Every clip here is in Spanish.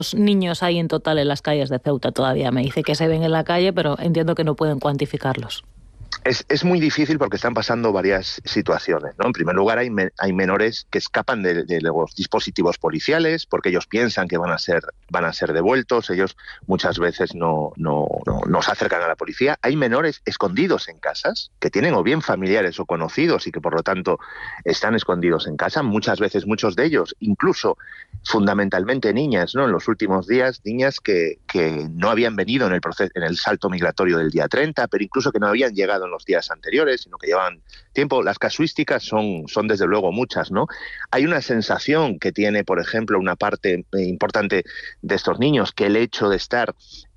niños hay en total en las calles de Ceuta todavía? Me dice que se ven en la calle, pero entiendo que no pueden cuantificarlos. Es muy difícil porque están pasando varias situaciones, ¿no? En primer lugar, hay menores que escapan de los dispositivos policiales porque ellos piensan que van a ser devueltos. Ellos muchas veces no se acercan a la policía. Hay menores escondidos en casas que tienen o bien familiares o conocidos y que por lo tanto están escondidos en casa. Muchas veces, muchos de ellos, incluso fundamentalmente niñas, ¿no? En los últimos días, niñas que no habían venido en el salto migratorio del día 30, pero incluso que no habían llegado en los días anteriores, sino que llevaban tiempo. Las casuísticas son desde luego muchas, ¿no? Hay una sensación que tiene, por ejemplo, una parte importante de estos niños, que el hecho de estar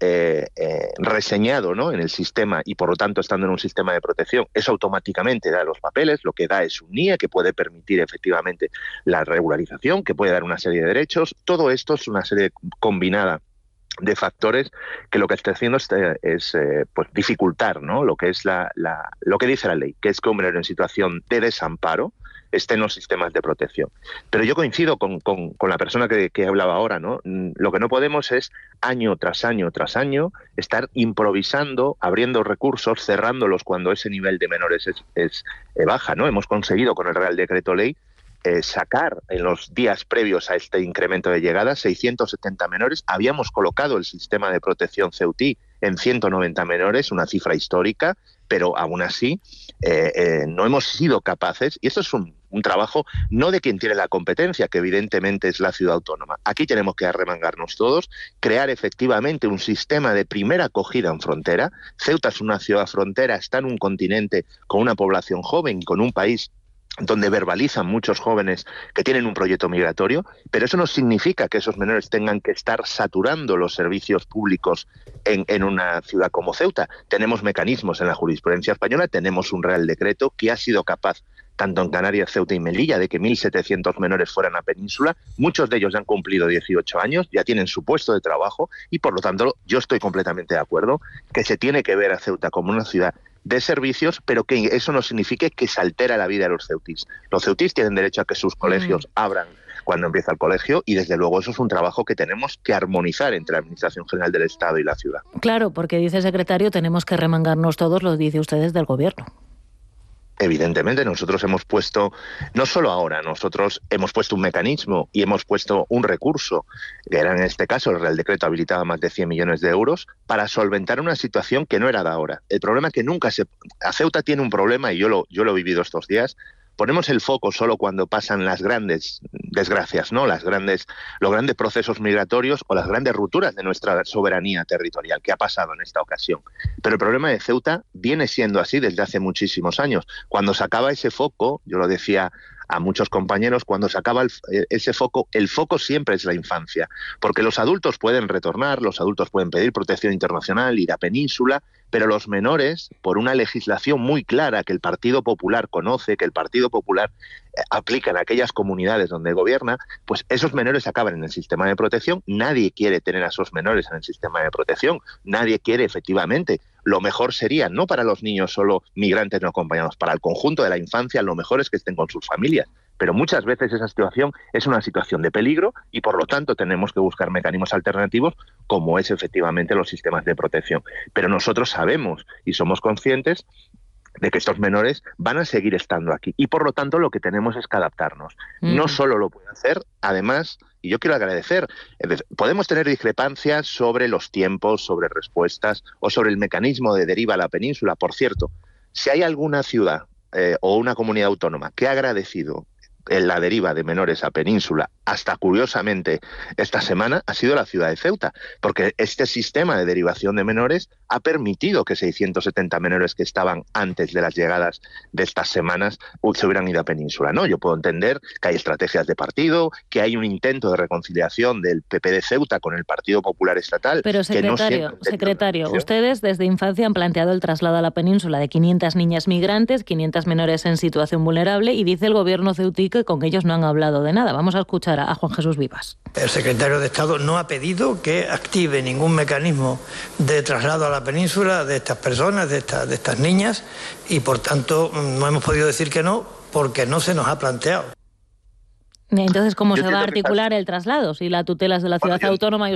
reseñado, ¿no?, en el sistema y por lo tanto estando en un sistema de protección, eso automáticamente da los papeles, lo que da es un NIE que puede permitir efectivamente la regularización, que puede dar una serie de derechos. Todo esto es una serie combinada de factores que lo que está haciendo es pues dificultar, ¿no?, lo que es lo que dice la ley, que es que un menor en situación de desamparo esté en los sistemas de protección. Pero yo coincido con la persona que hablaba ahora, ¿no? Lo que no podemos es año tras año tras año estar improvisando, abriendo recursos, cerrándolos cuando ese nivel de menores es baja, ¿no? Hemos conseguido con el Real Decreto Ley sacar en los días previos a este incremento de llegadas 670 menores. Habíamos colocado el sistema de protección ceutí en 190 menores, una cifra histórica, pero aún así no hemos sido capaces, y esto es un trabajo no de quien tiene la competencia, que evidentemente es la ciudad autónoma. Aquí tenemos que arremangarnos todos, crear efectivamente un sistema de primera acogida en frontera. Ceuta es una ciudad frontera, está en un continente con una población joven y con un país donde verbalizan muchos jóvenes que tienen un proyecto migratorio, pero eso no significa que esos menores tengan que estar saturando los servicios públicos en una ciudad como Ceuta. Tenemos mecanismos en la jurisprudencia española, tenemos un Real Decreto que ha sido capaz, tanto en Canarias, Ceuta y Melilla, de que 1.700 menores fueran a Península. Muchos de ellos ya han cumplido 18 años, ya tienen su puesto de trabajo y, por lo tanto, yo estoy completamente de acuerdo que se tiene que ver a Ceuta como una ciudad de servicios, pero que eso no signifique que se altera la vida de los ceutís. Los ceutís tienen derecho a que sus colegios abran cuando empieza el colegio y, desde luego, eso es un trabajo que tenemos que armonizar entre la Administración General del Estado y la ciudad. Claro, porque dice el secretario, tenemos que remangarnos todos, lo dice ustedes del Gobierno. Evidentemente, nosotros hemos puesto, no solo ahora, nosotros hemos puesto un mecanismo y hemos puesto un recurso, que era en este caso el Real Decreto habilitaba más de 100 millones de euros, para solventar una situación que no era de ahora. El problema es que a Ceuta tiene un problema, y yo lo he vivido estos días. Ponemos el foco solo cuando pasan las grandes desgracias, ¿no?, los grandes procesos migratorios o las grandes rupturas de nuestra soberanía territorial, que ha pasado en esta ocasión. Pero el problema de Ceuta viene siendo así desde hace muchísimos años. Cuando se acaba ese foco, yo lo decía a muchos compañeros, cuando se acaba ese foco, el foco siempre es la infancia, porque los adultos pueden retornar, los adultos pueden pedir protección internacional, ir a Península, pero los menores, por una legislación muy clara que el Partido Popular conoce, que el Partido Popular aplica en aquellas comunidades donde gobierna, pues esos menores acaban en el sistema de protección. Nadie quiere tener a esos menores en el sistema de protección, nadie quiere efectivamente. Lo mejor sería, no para los niños solo migrantes no acompañados, para el conjunto de la infancia, lo mejor es que estén con sus familias. Pero muchas veces esa situación es una situación de peligro y, por lo tanto, tenemos que buscar mecanismos alternativos como es efectivamente los sistemas de protección. Pero nosotros sabemos y somos conscientes de que estos menores van a seguir estando aquí y, por lo tanto, lo que tenemos es que adaptarnos. No solo lo puede hacer, además, y yo quiero agradecer, podemos tener discrepancias sobre los tiempos, sobre respuestas o sobre el mecanismo de deriva a la península. Por cierto, si hay alguna ciudad o una comunidad autónoma que ha agradecido en la deriva de menores a Península, hasta curiosamente esta semana, ha sido la ciudad de Ceuta, porque este sistema de derivación de menores ha permitido que 670 menores que estaban antes de las llegadas de estas semanas se hubieran ido a Península, ¿no? Yo puedo entender que hay estrategias de partido, que hay un intento de reconciliación del PP de Ceuta con el Partido Popular Estatal. Pero, secretario, ustedes desde infancia han planteado el traslado a la península de 500 niñas migrantes, 500 menores en situación vulnerable, y dice el Gobierno ceutí que con ellos no han hablado de nada. Vamos a escuchar a Juan Jesús Vivas. El secretario de Estado no ha pedido que active ningún mecanismo de traslado a la península de estas personas, de estas niñas, y por tanto no hemos podido decir que no, porque no se nos ha planteado. Entonces, ¿cómo se va a articular el traslado si la tutela es de la ciudad autónoma?